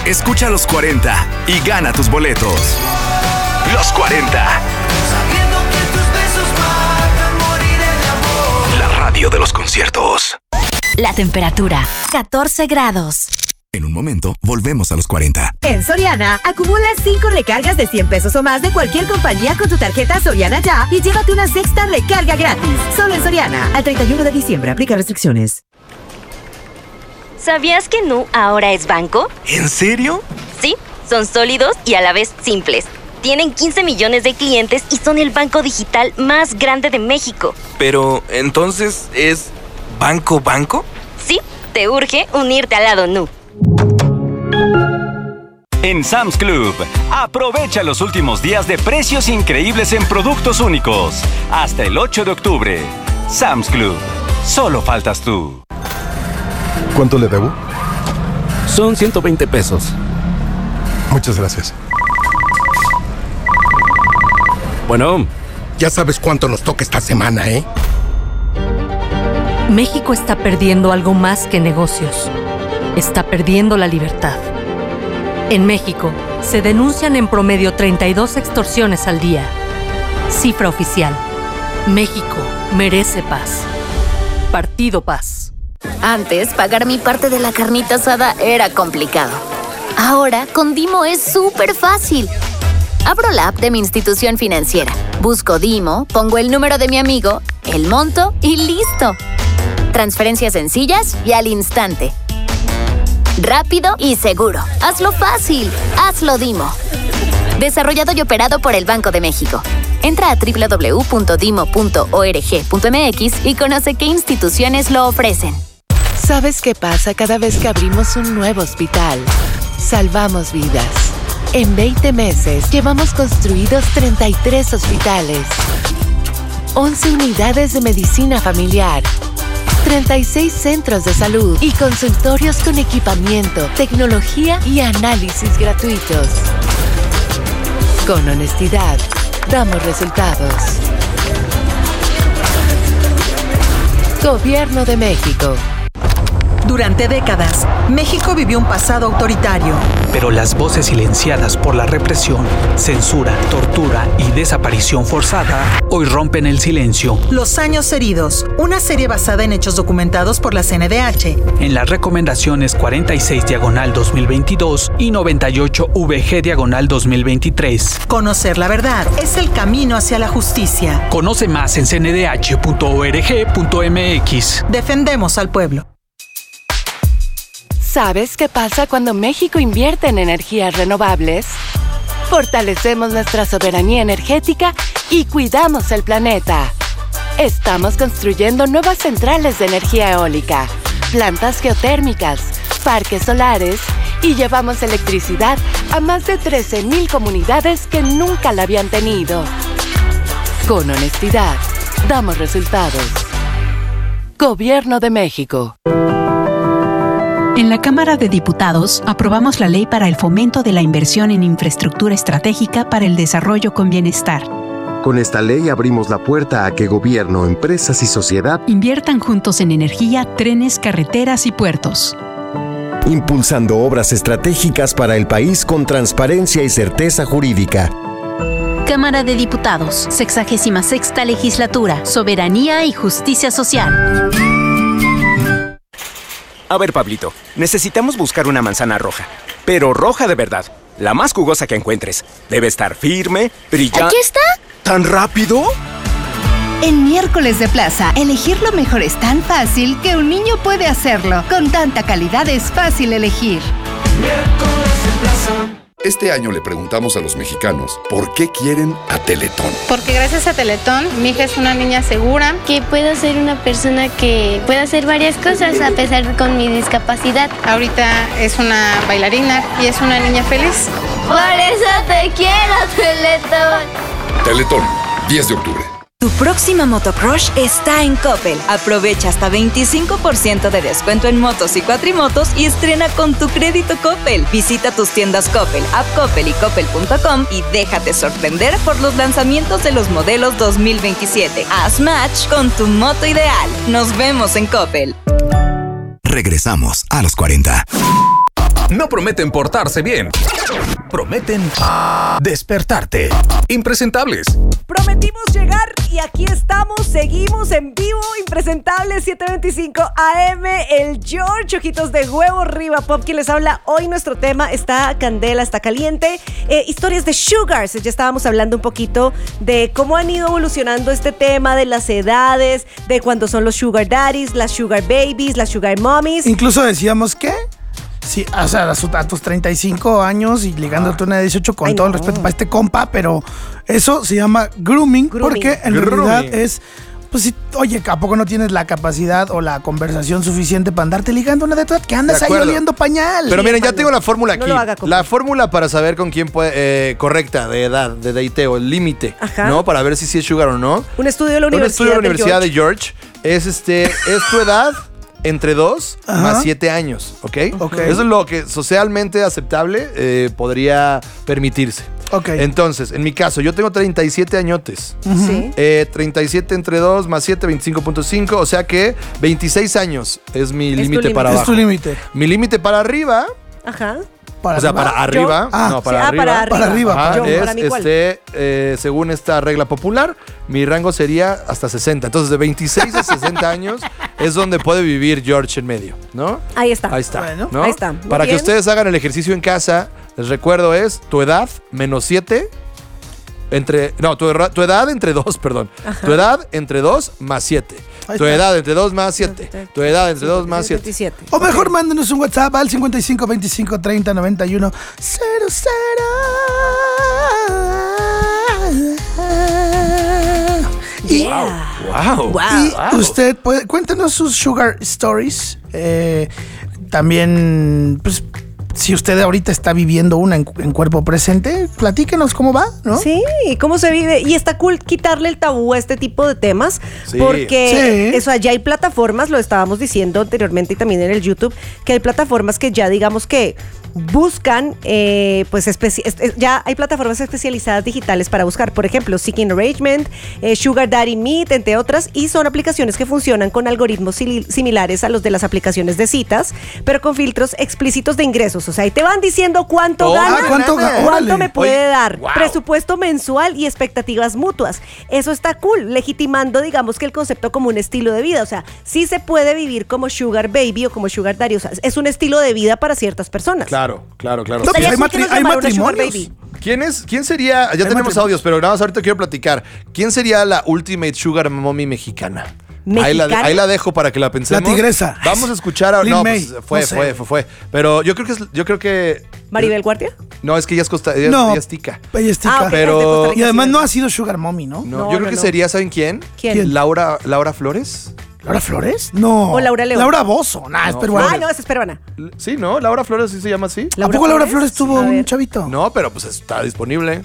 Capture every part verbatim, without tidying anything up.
Escucha Los cuarenta y gana tus boletos. Los cuarenta. Sabiendo que tus besos matan, moriré de amor. La radio de los conciertos. La temperatura, catorce grados. En un momento, volvemos a los cuarenta. En Soriana, acumula cinco recargas de cien pesos o más de cualquier compañía con tu tarjeta Soriana Ya y llévate una sexta recarga gratis. Solo en Soriana. Al treinta y uno de diciembre. Aplica restricciones. ¿Sabías que Nu ahora es banco? ¿En serio? Sí, son sólidos y a la vez simples. Tienen quince millones de clientes y son el banco digital más grande de México. Pero, ¿entonces es banco banco? Sí, te urge unirte al lado Nu. En Sam's Club, aprovecha los últimos días de precios increíbles en productos únicos. Hasta el ocho de octubre. Sam's Club. Solo faltas tú. ¿Cuánto le debo? Son ciento veinte pesos. Muchas gracias. Bueno, ya sabes cuánto nos toca esta semana, ¿eh? México está perdiendo algo más que negocios. Está perdiendo la libertad. En México, se denuncian en promedio treinta y dos extorsiones al día. Cifra oficial. México merece paz. Partido Paz. Antes, pagar mi parte de la carnita asada era complicado. Ahora, con Dimo es súper fácil. Abro la app de mi institución financiera, busco Dimo, pongo el número de mi amigo, el monto y ¡listo! Transferencias sencillas y al instante. Rápido y seguro. Hazlo fácil. Hazlo Dimo. Desarrollado y operado por el Banco de México. Entra a doble u doble u doble u punto dimo punto org punto m x y conoce qué instituciones lo ofrecen. ¿Sabes qué pasa cada vez que abrimos un nuevo hospital? Salvamos vidas. En veinte meses llevamos construidos treinta y tres hospitales, once unidades de medicina familiar, treinta y seis centros de salud y consultorios con equipamiento, tecnología y análisis gratuitos. Con honestidad, damos resultados. Gobierno de México. Durante décadas, México vivió un pasado autoritario. Pero las voces silenciadas por la represión, censura, tortura y desaparición forzada hoy rompen el silencio. Los años heridos, una serie basada en hechos documentados por la C N D H. En las recomendaciones cuarenta y seis diagonal dos mil veintidós y noventa y ocho V G diagonal dos mil veintitrés. Conocer la verdad es el camino hacia la justicia. Conoce más en c n d h punto org punto m x. Defendemos al pueblo. ¿Sabes qué pasa cuando México invierte en energías renovables? Fortalecemos nuestra soberanía energética y cuidamos el planeta. Estamos construyendo nuevas centrales de energía eólica, plantas geotérmicas, parques solares y llevamos electricidad a más de trece mil comunidades que nunca la habían tenido. Con honestidad, damos resultados. Gobierno de México. En la Cámara de Diputados aprobamos la Ley para el Fomento de la Inversión en Infraestructura Estratégica para el Desarrollo con Bienestar. Con esta ley abrimos la puerta a que gobierno, empresas y sociedad inviertan juntos en energía, trenes, carreteras y puertos. Impulsando obras estratégicas para el país con transparencia y certeza jurídica. Cámara de Diputados, sexagésima sexta Legislatura, Soberanía y Justicia Social. A ver, Pablito, necesitamos buscar una manzana roja, pero roja de verdad, la más jugosa que encuentres. Debe estar firme, brillante. ¿Aquí está? ¿Tan rápido? En Miércoles de Plaza, elegir lo mejor es tan fácil que un niño puede hacerlo. Con tanta calidad es fácil elegir. Miércoles de Plaza. Este año le preguntamos a los mexicanos por qué quieren a Teletón. Porque gracias a Teletón, mi hija es una niña segura. Que puedo ser una persona que pueda hacer varias cosas a pesar con mi discapacidad. Ahorita es una bailarina y es una niña feliz. Por eso te quiero, Teletón. Teletón, diez de octubre. Tu próxima motocrush está en Coppel. Aprovecha hasta veinticinco por ciento de descuento en motos y cuatrimotos y estrena con tu crédito Coppel. Visita tus tiendas Coppel, App Coppel y Coppel punto com y déjate sorprender por los lanzamientos de los modelos dos mil veintisiete. Haz match con tu moto ideal. Nos vemos en Coppel. Regresamos a los cuarenta. No prometen portarse bien. Prometen despertarte. Impresentables. Prometimos llegar y aquí estamos, seguimos en vivo, Impresentables siete veinticinco A M, el George, ojitos de huevo, Riva Pop, quien les habla. Hoy nuestro tema está candela, está caliente. Eh, historias de sugars, ya estábamos hablando un poquito de cómo han ido evolucionando este tema, de las edades, de cuándo son los sugar daddies, las sugar babies, las sugar mommies. Incluso decíamos que sí, o sea, a tus treinta y cinco años y ligándote a una de dieciocho, con Ay, todo no. el respeto para este compa, pero eso se llama grooming, grooming. porque en grooming. realidad es, pues si, oye, ¿a poco no tienes la capacidad o la conversación suficiente para andarte ligando a una de tu edad? Que andas ahí oliendo pañal. Pero miren, ya tengo la fórmula no aquí. Haga, la fórmula para saber con quién puede, eh, correcta, de edad, de dateo, el límite, ¿no? Para ver si sí es sugar o no. Un estudio de la Un Universidad, estudio de, la Universidad de George. de George es, este, es tu edad entre dos más siete años, ¿ok? okay. Eso es lo que socialmente aceptable eh, podría permitirse. Okay. Entonces, en mi caso, yo tengo treinta y siete añotes. Uh-huh. Sí. Eh, treinta y siete entre dos más siete, veinticinco punto cinco. O sea que veintiséis años es mi límite para abajo. Es tu límite. Mi límite para arriba. Ajá. Para o sea, arriba. para arriba. Ah, no, para, sí, arriba. Ah, para arriba. Para arriba. Ajá, Yo, es, para mí, ¿cuál? este, eh, según esta regla popular, mi rango sería hasta sesenta. Entonces, de veintiséis a sesenta años es donde puede vivir George en medio, ¿no? Ahí está. Ahí está. Bueno, ¿no? ahí está. Muy Para bien. que ustedes hagan el ejercicio en casa, les recuerdo es tu edad menos siete. Entre, no, tu, tu edad entre dos, perdón. Ajá. Tu edad entre dos más siete. Ahí Tu está. edad entre dos más siete. Tu edad entre dos más siete. veintisiete. O mejor okay. mándenos un WhatsApp al cincuenta y cinco veinticinco treinta noventa y uno cero cero. Y, Yeah. Wow. Wow. y wow. usted puede, cuéntenos sus sugar stories. Eh, también, pues, si usted ahorita está viviendo una en, en cuerpo presente, platíquenos cómo va, ¿no? Sí, cómo se vive. Y está cool quitarle el tabú a este tipo de temas, Sí. porque Sí. eso, ya hay plataformas, lo estábamos diciendo anteriormente y también en el YouTube, que hay plataformas que ya digamos que buscan, eh, pues especi- es- ya hay plataformas especializadas digitales para buscar, por ejemplo, Seeking Arrangement, eh, Sugar Daddy Meet, entre otras, y son aplicaciones que funcionan con algoritmos sil- similares a los de las aplicaciones de citas, pero con filtros explícitos de ingresos. O sea, ahí te van diciendo cuánto Oh, gana, ah, ¿cuánto ga- cuánto órale. me puede Oye, dar, wow. presupuesto mensual y expectativas mutuas. Eso está cool, legitimando, digamos, que el concepto como un estilo de vida. O sea, sí se puede vivir como Sugar Baby o como Sugar Daddy. O sea, es un estilo de vida para ciertas personas. Claro, claro, claro. No, pues Estaría hay, cool matri- que nos hay llamara una Sugar matrimonios. Baby. ¿Quién es? ¿Quién sería? Ya tenemos matrimonio. audios, pero nada más ahorita quiero platicar. ¿Quién sería la Ultimate Sugar Mommy mexicana? Ahí la, ¿Mexicana? ahí la dejo para que la pensemos. La tigresa. Vamos a escuchar a. Lin No, May. pues fue, No sé. fue, fue, fue. Pero yo creo que es, yo creo que. ¿Maribel Guardia? No, es que ella es costa, ella, No. ella es tica. Ella es tica. Ah, ok, Pero- es de Costa Rica, Y además sí. no ha sido Sugar Mommy, ¿no? No, No, yo creo no, que no. sería, ¿saben quién? ¿Quién? Laura, Laura Flores. ¿Laura Flores? No. ¿O Laura León? Laura Bozo. Nah, es No, peruana. Ah, no, esa es peruana. L- Sí, ¿no? Laura Flores sí se llama así. ¿A poco Laura Flores tuvo A un ver. chavito? No, pero pues está disponible.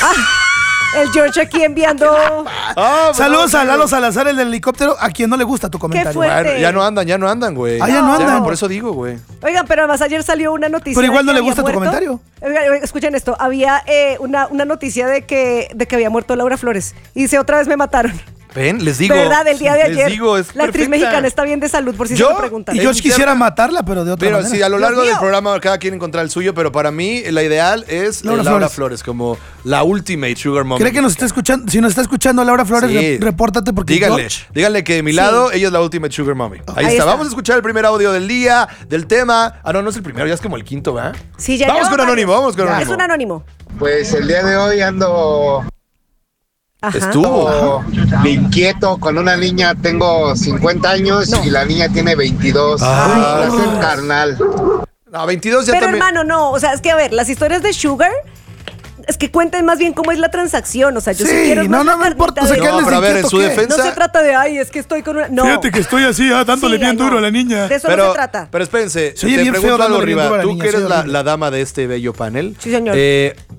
El George aquí enviando. Ah, pues, Saludos no, a sí, Lalo güey. Salazar, el del helicóptero, a quien no le gusta tu comentario. fuerte. Bueno, ya no andan, ya no andan, güey. Ah, ya no andan. por eso digo, güey. Oigan, pero además ayer salió una noticia. Pero igual de no que le gusta había tu muerto. comentario. Oigan, oigan, escuchen esto. Había eh, una, una noticia de que, de que había muerto Laura Flores. Y dice, otra vez me mataron. Ven, les digo. ¿Verdad? El día de ayer. Les digo, es la actriz perfecta. mexicana está bien de salud, por si Yo- se lo preguntan. Y George quisiera matarla, pero de otra Pero manera. sí, a lo largo Dios del mío. programa cada quien encontrar el suyo, pero para mí la ideal es eh, Laura Laura, Flores. Flores. como la ultimate sugar mom. ¿Cree que nos está escuchando? Si nos está escuchando Laura Flores, Sí. re- repórtate porque Díganle, George- díganle que de mi Sí. lado ella es la ultimate sugar mommy. Ahí, Ahí está. está. Vamos a escuchar el primer audio del día, del tema. Ah, no, no es el primero, ya es como el quinto, ¿verdad? Sí, ya Vamos lleva con varios. Anónimo, vamos con Ya. Anónimo. Es un anónimo. Pues el día de hoy ando Ajá. Estuvo. inquieto con una niña, tengo cincuenta años y la niña tiene veintidós. Ah. Es el carnal. No, veintidós ya Pero también. hermano, no. O sea, es que a ver, las historias de Sugar es que cuenten más bien cómo es la transacción. O sea, yo sí, Sí, quiero no, más no la me importa, carnita o sea, de- que No, andes pero a ver, en inquieto, su ¿qué? defensa. No se trata de, ay, es que estoy con una... No. Fíjate que estoy así, ah, dándole Sí, bien ay, no. duro a la niña. De eso Pero, no se trata. pero espérense, Se oye te bien pregunto feo algo, dándole bien Riva. duro a la Tú niña, que se eres oye la, horrible. la dama de este bello panel. Sí, señor. Eh,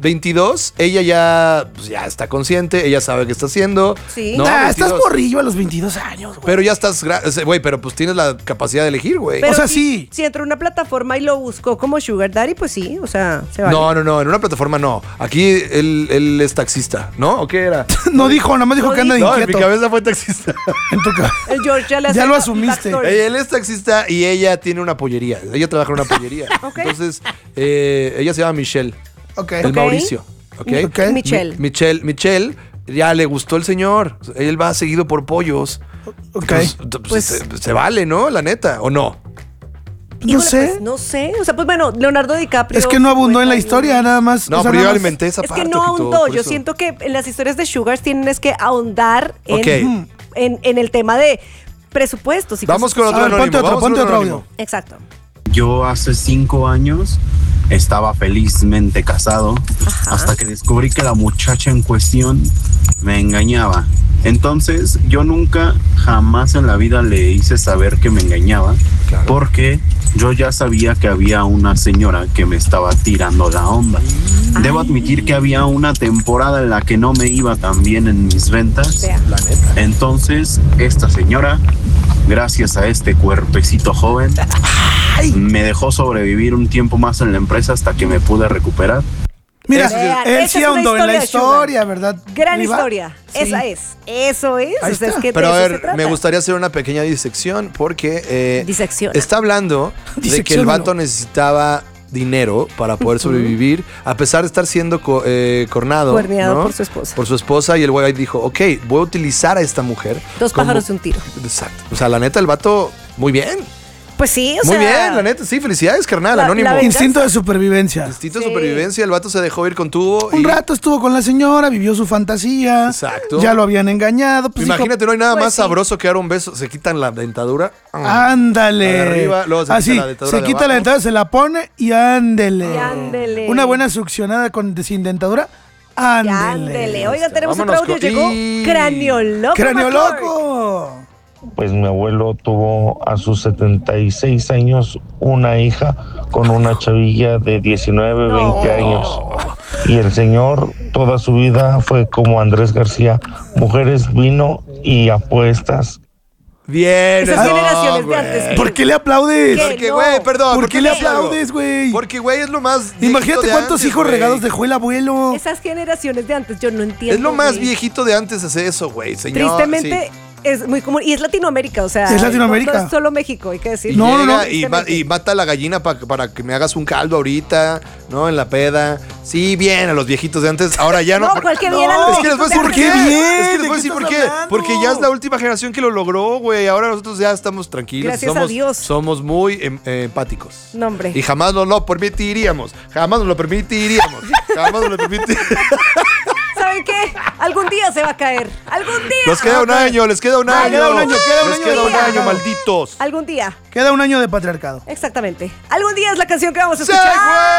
veintidós, ella ya, pues, ya está consciente, ella sabe qué está haciendo. Sí. No, Ah, veintidós. estás morrillo a los veintidós años, güey. Pero ya estás, gra- güey, pero pues tienes la capacidad de elegir, güey. Pero o sea, si, sí. Si entró en una plataforma y lo buscó como Sugar Daddy, pues sí, o sea, se vale. No, no, no, en una plataforma no. Aquí él, él es taxista, ¿no? ¿O qué era? No dijo, nada más dijo No que anda de No, en mi inquieto. cabeza fue taxista. En tu ca- El George ya le Ya hace lo la asumiste. backstory. Ey, Él es taxista y ella tiene una pollería. Ella trabaja en una pollería. Ok. Entonces, eh, ella se llama Michelle. Ok. El Ok. Mauricio. ¿Ok? Mi- Ok. Michelle. Mi- Michelle, Michelle, ya le gustó el señor. Él va seguido por pollos. Ok. Pues, pues, Pues- se, se vale, ¿no? La neta, ¿o no? No Híjole, sé. pues, no sé. O sea, pues bueno, Leonardo DiCaprio. Es que no abundó en la cincuenta historia, nada más. No, o sea, pero yo nada más- alimenté esa Es parte. que no ojito, ahondó. por Yo eso. siento que en las historias de Sugars tienes que ahondar en, Ok. en, en el tema de presupuestos. Y Vamos con cosas otro A ver, anónimo. ponte otro, vamos con ponte otro anónimo. audio. Exacto. Yo hace cinco años estaba felizmente casado hasta que descubrí que la muchacha en cuestión me engañaba. Entonces yo nunca, jamás en la vida le hice saber que me engañaba, porque yo ya sabía que había una señora que me estaba tirando la onda. Debo admitir que había una temporada en la que no me iba tan bien en mis ventas. La neta. Entonces esta señora, gracias a este cuerpecito joven, me dejó sobrevivir un tiempo más en la empresa hasta que me pude recuperar. Mira, Vean, él esa sí es una ahondó en la historia de historia, ¿verdad? Gran Riva? historia. Sí. Esa es. Eso es. Ahí O sea, es está. que de Pero a eso se ver, trata. me gustaría hacer una pequeña disección porque eh, Disecciona. está hablando de que el Disecciónalo. vato necesitaba dinero para poder sobrevivir, a pesar de estar siendo co- eh, cornado. Cuerneado ¿no? por su esposa. Por su esposa, y el güey dijo, ok, voy a utilizar a esta mujer. Dos como- pájaros de un tiro. Exacto. O sea, la neta, el vato, muy bien. Pues sí, o muy sea. bien, la neta, sí, felicidades, carnal, La- anónimo. la venganza. Instinto de supervivencia. Instinto de Sí. supervivencia, el vato se dejó ir con tubo. Un y- rato estuvo con la señora, vivió su fantasía. Exacto. Ya lo habían engañado. Pues Imagínate, dijo, no hay nada pues más sí. sabroso que dar un beso. Se quitan la dentadura. ándale. De arriba, luego se Así, quita la dentadura se de quita abajo. la dentadura, se la pone y ándele. Y ándele. Una buena succionada con, sin dentadura. Ya, Ándele. ándele. Oigan, tenemos Vámonos otro audio. con- Llegó y- Cráneo Loco. ¡Cráneo McCord. loco! Pues mi abuelo tuvo a sus setenta y seis años una hija con una chavilla de diecinueve, veinte años. Y el señor toda su vida fue como Andrés García, mujeres, vino y apuestas. Bien. Esas no, generaciones de güey. antes. ¿Por qué le aplaudes? ¿Qué? Porque, No. güey, perdón. ¿Por ¿por qué le te digo? aplaudes, güey? Porque, güey, es lo más viejito Imagínate de cuántos antes, hijos güey. regados dejó el abuelo. Esas generaciones de antes, yo no entiendo. Es lo más güey. viejito de antes hacer eso, güey, señor. Tristemente, es muy común. Y es Latinoamérica, o sea. Es Latinoamérica. No, no es solo México, hay que Sí. decir. Y No, no, llega no. Y, ma- y mata a la gallina pa- para que me hagas un caldo ahorita, ¿no? En la peda. Sí, bien, a los viejitos de antes. Ahora ya no. No, cualquier no, bien a los Es que les voy a decir por viejitos qué. de antes. Es que les ¿De voy a qué decir por estás qué. hablando? Porque ya es la última generación que lo logró, güey. Ahora nosotros ya estamos tranquilos. Gracias somos, a Dios. Somos muy em- eh, empáticos. No, hombre. Y jamás nos lo permitiríamos. Jamás nos lo permitiríamos. Jamás nos lo permitiríamos. ¿Saben qué? Algún día se va a caer. Algún día. Les queda un año, les queda un Ah, año. queda un año, queda un Les año queda de un año, patriarcado. malditos. Algún día. Queda un año de patriarcado. Exactamente. Algún día es la canción que vamos a ¡Sí, escuchar.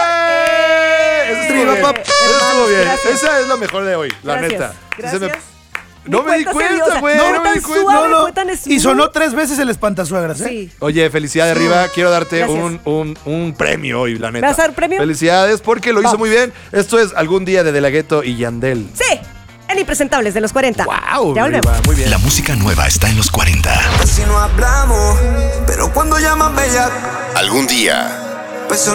güey! Eso estuvo Triba, bien. pap. Eso estuvo Hermanos, bien. gracias. Esa es la mejor de hoy, la Gracias. neta. Gracias. Se me- Ni No me di cuenta se dio, o cuenta, sea, güey. fue No me tan di cuenta. suave, No, no. fue tan Y smooth. sonó tres veces el espantasuegras, ¿eh? Sí. Oye, felicidades, Riva. Quiero darte Gracias. un, un, un premio hoy, la neta. ¿Me vas a dar premio? Felicidades porque lo hizo Vamos. muy bien. Esto es Algún Día de De La Ghetto y Yandel. Sí. En Impresentables de los cuarenta. ¡Wow! Ya volvemos. Riva, muy bien. La música nueva está en los cuarenta. Casi no hablamos, pero cuando llaman bella, Algún día. pues